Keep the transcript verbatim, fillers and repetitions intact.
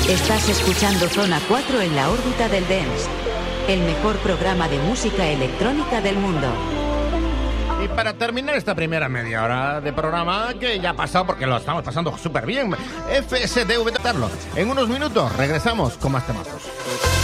Estás escuchando Zona cuatro en la órbita del Dance, el mejor programa de música electrónica del mundo. Y para terminar esta primera media hora de programa, que ya ha pasado porque lo estamos pasando súper bien, F S D V, en unos minutos regresamos con más temazos.